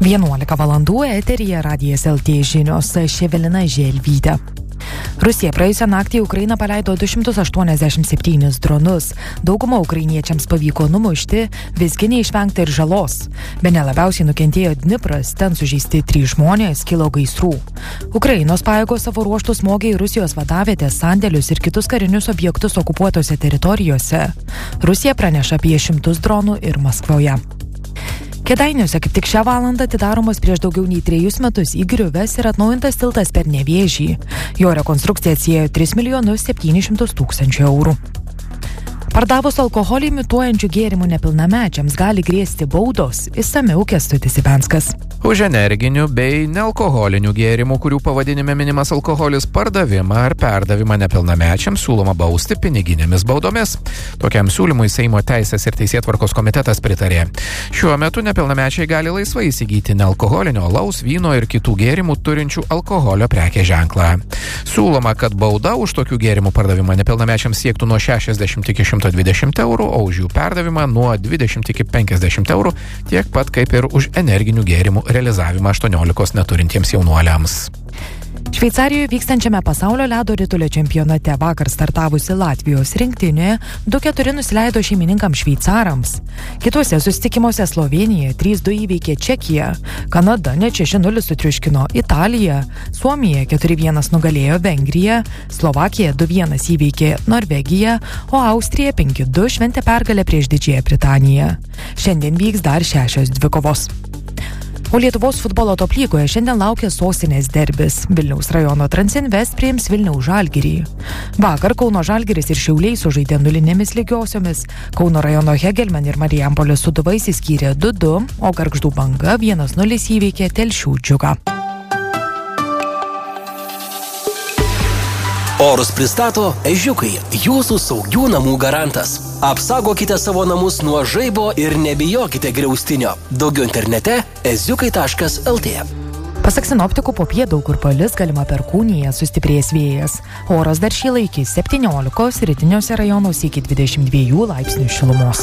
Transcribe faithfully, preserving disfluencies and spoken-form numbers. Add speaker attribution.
Speaker 1: vienuolika valandų eteryje Radijas L T žinios, Ševelina Želvytė. Rusija praėjusią naktį į Ukrainą paleido du šimtus aštuoniasdešimt septynis dronus. Daugumą ukrainiečiams pavyko numušti, visgi neišvengta ir žalos. Bene labiausiai nukentėjo Dnipras, ten sužeisti trys žmonės, kilo gaisrų. Ukrainos pajėgos savo ruoštų smogė į Rusijos vadavietės, sandėlius ir kitus karinius objektus okupuotose teritorijose. Rusija praneša apie šimtus dronų ir Maskvoje. Kėdainiuose kaip tik šią valandą atidaromas prieš daugiau nei trejus metus įgriuvęs ir atnaujintas tiltas per Nevėžį. Jo rekonstrukcija atsiėjo tris milijonus septynis šimtus tūkstančių eurų. Pardavus alkoholį imituojančių gėrimų nepilnamečiams gali grėsti baudos, išsamiau Kęstutis Ibenskas.
Speaker 2: Už energinių bei nealkoholinių gėrimų, kurių pavadinime minimas alkoholis, pardavimą ar perdavimą nepilnamečiams siūloma bausti piniginėmis baudomis. Tokiam siūlymui Seimo Teisės ir Teisėtvarkos komitetas pritarė. Šiuo metu nepilnamečiai gali laisvai įsigyti nealkoholinio alaus, vyno ir kitų gėrimų turinčių alkoholio prekės ženklą. Siūloma, kad bauda už tokių gėrimų pardavimą nepilnamečiams siektų nuo šešiasdešimt iki šimto dvidešimt eurų, o už jų perdavimą nuo dvidešimt iki penkiasdešimt eurų, tiek pat kaip ir už energinių gėrimų realizavimą aštuoniolikos neturintiems jaunuoliams.
Speaker 1: Šveicarijoje vykstančiame pasaulio ledo ritulio čempionate vakar startavusi Latvijos rinktinė du keturi nusileido šeimininkams šveicarams. Kituose susitikimuose Slovenija trys du įveikė Čekiją, Kanada net šeši nulis sutriuškino Italiją, Suomija keturi vienas nugalėjo Vengriją, Slovakija du vienas įveikė Norvegiją, o Austrija penki du šventė pergalę prieš Didžiąją Britaniją. Šiandien vyks dar šešios dvikovos. O Lietuvos futbolo top lygoje šiandien laukia sostinės derbis. Vilniaus rajono Transinvest priims Vilniaus Žalgirį. Vakar Kauno Žalgiris ir Šiauliai sužaidė nulinėmis lygiosiomis. Kauno rajono Hegelman ir Marijampolės Sūduva išsiskyrė du du, o Gargždų Banga vienas nulis įveikė Telšių Džiugą.
Speaker 3: Orus pristato Ežiukai, jūsų saugių namų garantas. Apsaugokite savo namus nuo žaibo ir nebijokite griaustinio. Daugiau internete eziukai taškas el tė.
Speaker 1: Pasak sinoptikų, popiet daug kur palis, galima perkūnija, sustiprės vėjas. Oras dar šį laikį septyniolikos, rytiniuose rajonuose iki dvidešimt dviejų laipsnių šilumos.